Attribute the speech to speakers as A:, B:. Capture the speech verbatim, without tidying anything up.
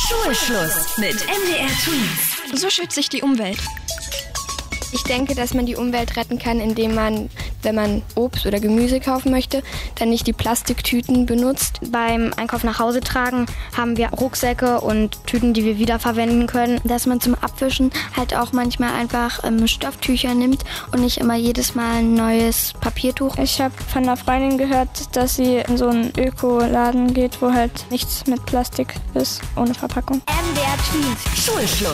A: Schulschluss mit M D R Tweens.
B: So schützt sich die Umwelt.
C: Ich denke, dass man die Umwelt retten kann, indem man, wenn man Obst oder Gemüse kaufen möchte, dann nicht die Plastiktüten benutzt.
D: Beim Einkauf nach Hause tragen haben wir Rucksäcke und Tüten, die wir wiederverwenden können.
C: Dass man zum Abwischen halt auch manchmal einfach ähm, Stofftücher nimmt und nicht immer jedes Mal ein neues Papiertuch.
B: Ich habe von einer Freundin gehört, dass sie in so einen Ökoladen geht, wo halt nichts mit Plastik ist, ohne Verpackung.
A: M D R Tweens. Schulschluss.